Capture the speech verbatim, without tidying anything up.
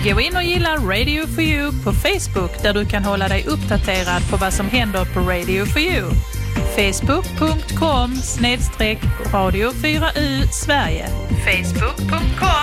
Gå in och gilla Radio for You på Facebook där du kan hålla dig uppdaterad på vad som händer på Radio for You. facebook punkt com snedstreck radio fyra u Sverige. facebook punkt com